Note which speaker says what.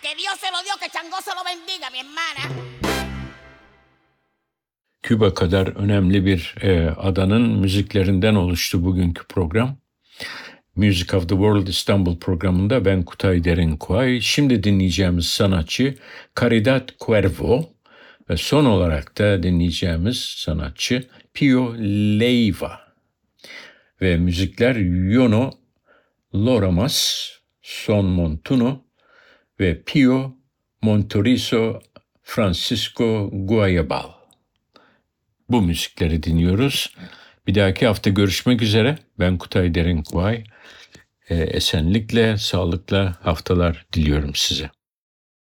Speaker 1: que Dios se lo dio, que Changó se lo bendiga, mi hermana.
Speaker 2: Küba kadar önemli bir adanın müziklerinden oluştu bugünkü program. Music of the World İstanbul programında ben Kutay Derinkuay. Şimdi dinleyeceğimiz sanatçı Caridad Cuervo ve son olarak da dinleyeceğimiz sanatçı Pío Leiva. Ve müzikler Yono Loramas, Son Montuno ve Pío Montorizo Francisco Guayabal. Bu müzikleri dinliyoruz. Bir dahaki hafta görüşmek üzere. Ben Kutay Derinkuay. Esenlikle, sağlıkla haftalar diliyorum size.